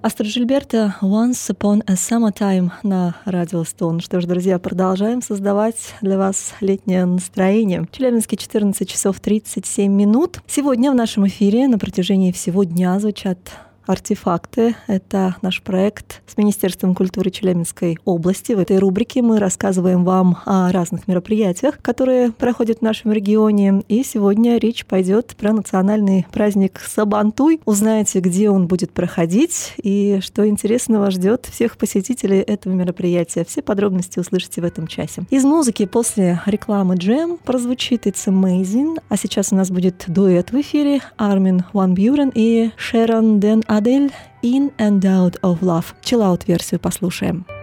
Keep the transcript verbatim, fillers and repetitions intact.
Астрид Жильберто «Once Upon a Summertime» на радио Stone. Что ж, друзья, продолжаем создавать для вас летнее настроение. В Челябинске четырнадцать часов тридцать семь минут. Сегодня в нашем эфире на протяжении всего дня звучат «Артефакты». Это наш проект с Министерством культуры Челябинской области. В этой рубрике мы рассказываем вам о разных мероприятиях, которые проходят в нашем регионе. И сегодня речь пойдет про национальный праздник Сабантуй. Узнаете, где он будет проходить и что интересного ждет всех посетителей этого мероприятия. Все подробности услышите в этом часе. Из музыки после рекламы Джем прозвучит «It's Amazing». А сейчас у нас будет дуэт в эфире. Армин Ван Бюрен и Шерон Ден Адель «In and Out of Love». Чиллаут-версию послушаем.